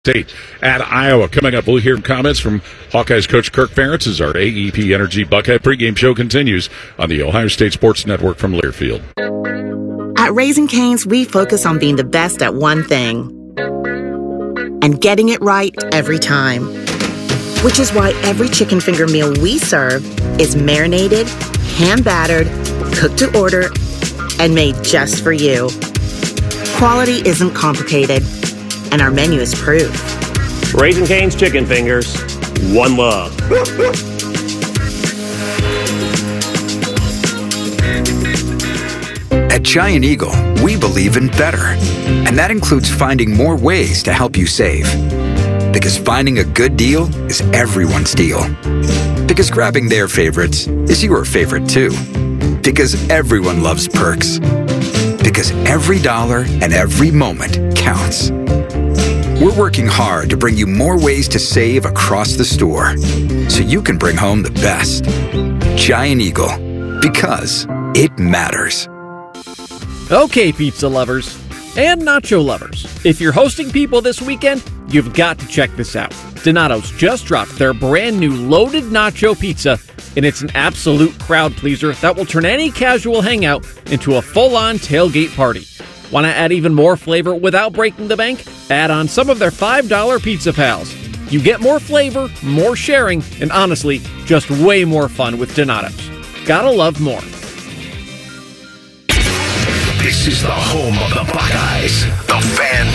State at Iowa. Coming up, we'll hear comments from Hawkeyes coach Kirk Ferentz as our AEP Energy Buckeye pregame show continues on the Ohio State Sports Network from Learfield. At Raising Cane's, we focus on being the best at one thing and getting it right every time. Which is why every chicken finger meal we serve is marinated, hand-battered, cooked to order, and made just for you. Quality isn't complicated, and our menu is proof. Raising Cane's Chicken Fingers, one love. At Giant Eagle, we believe in better. And that includes finding more ways to help you save. Because finding a good deal is everyone's deal. Because grabbing their favorites is your favorite too. Because everyone loves perks. Because every dollar and every moment counts. We're working hard to bring you more ways to save across the store so you can bring home the best. Giant Eagle, because it matters. Okay, pizza lovers and nacho lovers, if you're hosting people this weekend, you've got to check this out. Donato's just dropped their brand new loaded nacho pizza, and it's an absolute crowd pleaser that will turn any casual hangout into a full-on tailgate party. Want to add even more flavor without breaking the bank? Add on some of their $5 Pizza Pals. You get more flavor, more sharing, and honestly, just way more fun with Donato's. Gotta love more. This is the home of the Buckeyes, the Fan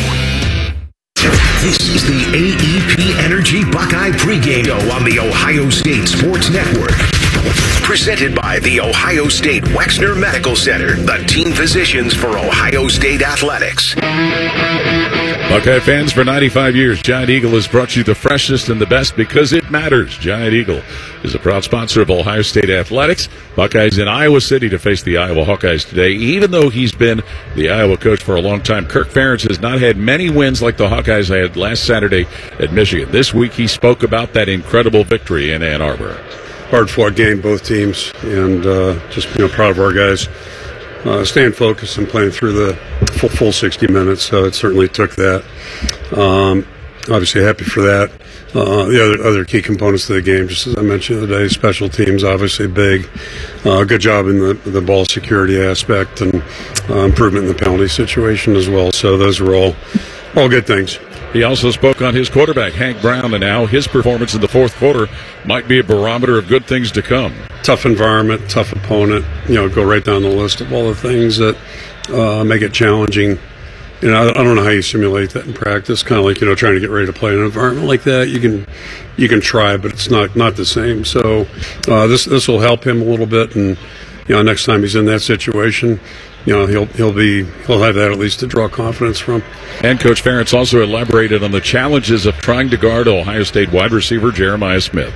2. This is the AEP Energy Buckeye pregame show on the Ohio State Sports Network. Presented by the Ohio State Wexner Medical Center, the team physicians for Ohio State Athletics. Buckeye fans, for 95 years, Giant Eagle has brought you the freshest and the best because it matters. Giant Eagle is a proud sponsor of Ohio State Athletics. Buckeyes in Iowa City to face the Iowa Hawkeyes today. Even though he's been the Iowa coach for a long time, Kirk Ferentz has not had many wins like the Hawkeyes had last Saturday at Michigan. This week he spoke about that incredible victory in Ann Arbor. Hard-fought game, both teams, and just proud of our guys staying focused and playing through the full 60 minutes. So it certainly took that. Obviously happy for that. The other key components of the game, just as I mentioned the other day, special teams obviously big. Good job in the ball security aspect and improvement in the penalty situation as well. So those were all good things. He also spoke on his quarterback, Hank Brown, and how his performance in the fourth quarter might be a barometer of good things to come. Tough environment, tough opponent. Go right down the list of all the things that make it challenging. I don't know how you simulate that in practice. Kind of like trying to get ready to play in an environment like that. You can try, but it's not the same. So this will help him a little bit, and next time he's in that situation, he'll have that at least to draw confidence from. And Coach Ferentz also elaborated on the challenges of trying to guard Ohio State wide receiver Jeremiah Smith.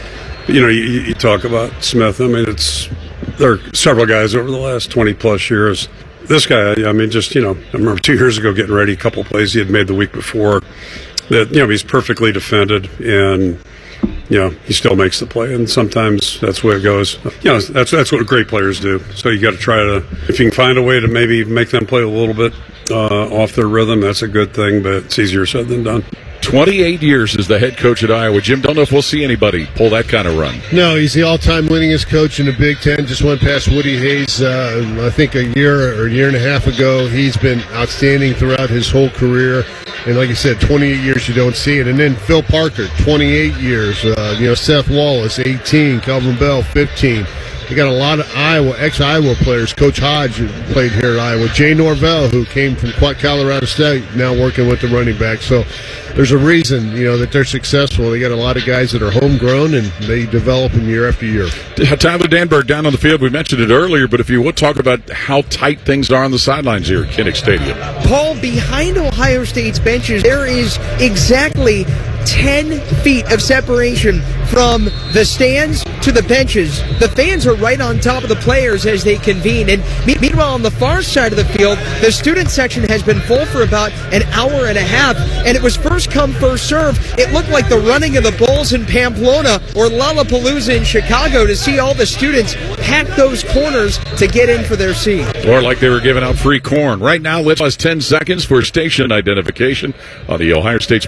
You talk about Smith. There are several guys over the last 20-plus years. This guy, I remember 2 years ago getting ready, a couple plays he had made the week before that, he's perfectly defended, and he still makes the play, and sometimes that's the way it goes. That's what great players do. So you got to try to, if you can find a way to maybe make them play a little bit off their rhythm, that's a good thing, but it's easier said than done. 28 years as the head coach at Iowa. Jim, don't know if we'll see anybody pull that kind of run. No, he's the all-time winningest coach in the Big Ten. Just went past Woody Hayes, I think a year and a half ago. He's been outstanding throughout his whole career. And like you said, 28 years you don't see it. And then Phil Parker, 28 years. Seth Wallace, 18. Calvin Bell, 15. We got a lot of ex-Iowa players. Coach Hodge played here at Iowa. Jay Norvell, who came from Colorado State, now working with the running back. So there's a reason, that they're successful. They got a lot of guys that are homegrown, and they develop them year after year. Tyler Danberg down on the field. We mentioned it earlier, but if you would talk about how tight things are on the sidelines here at Kinnick Stadium. Paul, behind Ohio State's benches, there is exactly 10 feet of separation from the stands to the benches. The fans are right on top of the players as they convene. And meanwhile, on the far side of the field, the student section has been full for about an hour and a half, and it was first come, first serve. It looked like the running of the Bulls in Pamplona or Lollapalooza in Chicago to see all the students pack those corners to get in for their seat. Or like they were giving out free corn. Right now, let's pause 10 seconds for station identification on the Ohio State